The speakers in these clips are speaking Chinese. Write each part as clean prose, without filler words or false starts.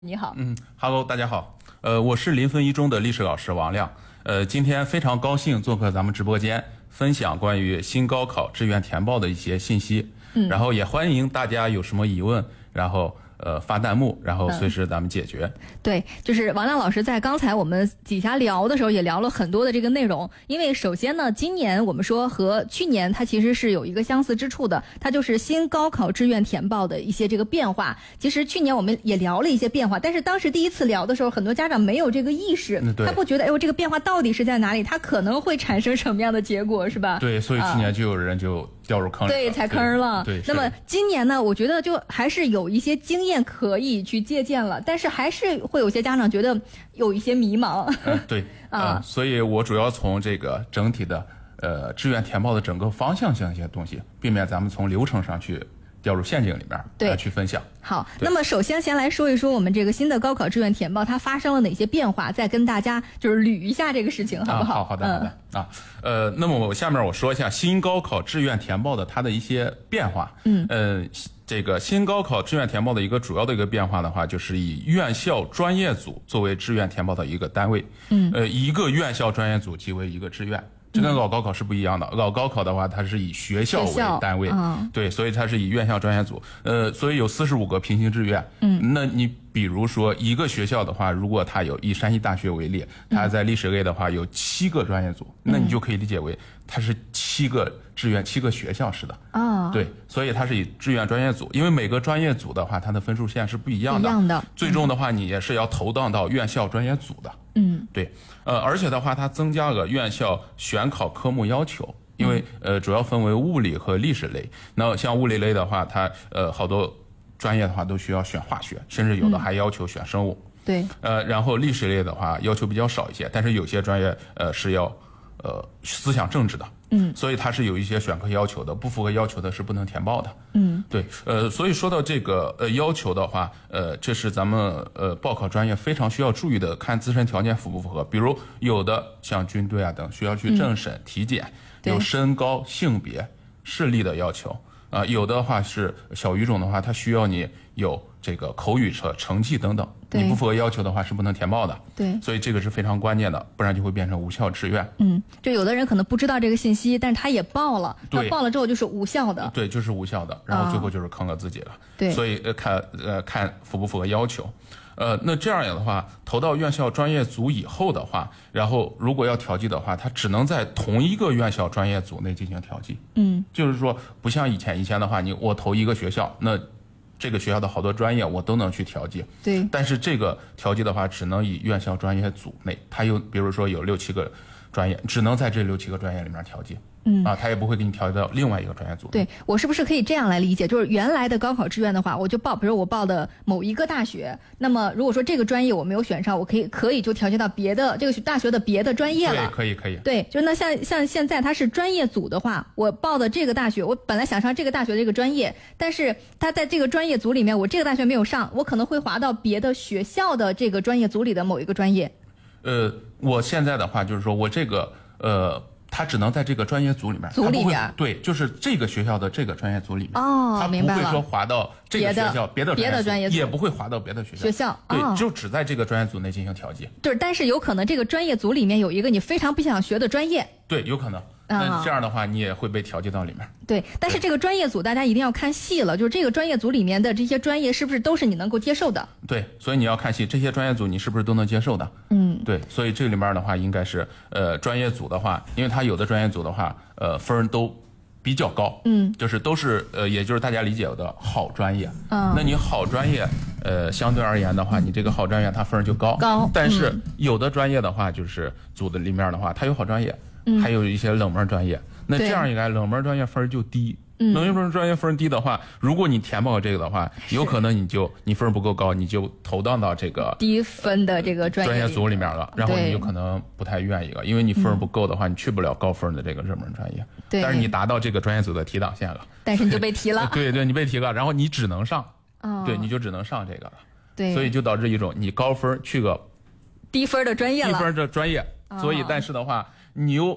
你好 ，Hello，大家好，我是临汾一中的历史老师王亮，今天非常高兴做客咱们直播间，分享关于新高考志愿填报的一些信息，然后也欢迎大家有什么疑问，然后发弹幕，然后随时咱们解决。 对，就是王亮老师在刚才我们底下聊的时候也聊了很多的这个内容。因为首先呢，今年我们说和去年它其实是有一个相似之处的，它就是新高考志愿填报的一些这个变化。其实去年我们也聊了一些变化，但是当时第一次聊的时候，很多家长没有这个意识，他不觉得哎呦这个变化到底是在哪里，它可能会产生什么样的结果，是吧？ 对，所以去年就有人就掉入坑里了， 对，踩坑了。 对， 那么今年呢，我觉得就还是有一些经验可以去借鉴了，但是还是会有些家长觉得有一些迷茫。 对所以我主要从这个整体的志愿填报的整个方向性一些东西，避免咱们从流程上去掉入陷阱里面去分享。 好，那么首先先来说一说我们这个新的高考志愿填报它发生了哪些变化，再跟大家就是捋一下这个事情，好不好？ 好的那么我下面我说一下新高考志愿填报的它的一些变化。这个新高考志愿填报的一个主要的一个变化的话，就是以院校专业组作为志愿填报的一个单位。一个院校专业组即为一个志愿。这跟老高考是不一样的，老高考的话，它是以学校为单位，对，所以它是以院校专业组，所以有45个平行志愿。那你比如说一个学校的话，如果它以山西大学为例，它在历史类的话有7个专业组，那你就可以理解为它是7个志愿，7个学校式的。对，所以它是以志愿专业组，因为每个专业组的话，它的分数线是不一样的，最终的话你也是要投档到院校专业组的。对，而且的话，它增加了院校选考科目要求，因为主要分为物理和历史类。那像物理类的话，它好多专业的话都需要选化学，甚至有的还要求选生物。 对， 然后历史类的话要求比较少一些，但是有些专业是要思想政治的。所以它是有一些选科要求的，不符合要求的是不能填报的。对，所以说到这个要求的话，这是咱们报考专业非常需要注意的，看自身条件符不符合。比如有的像军队啊等需要去政审、体检，有身高、性别、视力的要求。有的话是小语种的话，它需要你有这个口语成绩等等，你不符合要求的话是不能填报的。 对， 所以这个是非常关键的，不然就会变成无效志愿。 就有的人可能不知道这个信息，但是他也报了，他报了之后就是无效的。 对，就是无效的，然后最后就是坑了自己了。 对， 所以看符不符合要求。那这样的话，投到院校专业组以后的话，然后如果要调剂的话，它只能在同一个院校专业组内进行调剂。就是说不像以前的话，我投一个学校，那这个学校的好多专业我都能去调剂。 对， 但是这个调剂的话，只能以院校专业组内，它比如说有6、7个专业，只能在这6、7个专业里面调剂。他也不会给你调剂到另外一个专业组。 对，我是不是可以这样来理解？就是原来的高考志愿的话，我就报，比如我报的某一个大学，那么如果说这个专业我没有选上，我可以就调剂到别的这个大学的别的专业了。 对，可以。 对，就是那像现在它是专业组的话，我报的这个大学，我本来想上这个大学的这个专业，但是它在这个专业组里面，我这个大学没有上，我可能会划到别的学校的这个专业组里的某一个专业。 我现在的话就是说我这个它只能在这个专业组里面，对，就是这个学校的这个专业组里面。它不会说划到这个学校别的专业组，也不会划到别的学校。对，就只在这个专业组内进行调剂。 对，但是有可能这个专业组里面有一个你非常不想学的专业。 对，有可能。那这样的话，你也会被调剂到里面。 对，但是这个专业组大家一定要看细了，就是这个专业组里面的这些专业是不是都是你能够接受的？ 对，所以你要看细，这些专业组你是不是都能接受的？对，所以这里面的话应该是专业组的话，因为它有的专业组的话，分都比较高，就是都是也就是大家理解的好专业。那你好专业，相对而言的话，你这个好专业它分就高。但是有的专业的话，就是组的里面的话，它有好专业。还有一些冷门专业，那这样一来，冷门专业分就低。冷门专业分低的话，如果你填报这个的话，有可能你分不够高，你就投档到这个低分的这个专业组里面了，然后你就可能不太愿意了，因为你分不够的话，你去不了高分的这个热门专业。但是你达到这个专业组的提档线了， 但是你就被提了。 对，你被提了，然后你只能上。对，你就只能上这个了。 对， 所以就导致一种你高分去个低分的专业了。 低分的专业，所以但是的话，你又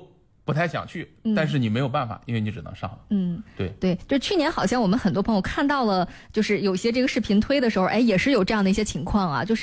不太想去，但是你没有办法，因为你只能上了。对， 就去年好像我们很多朋友看到了，就是有些这个视频推的时候，哎，也是有这样的一些情况啊，就是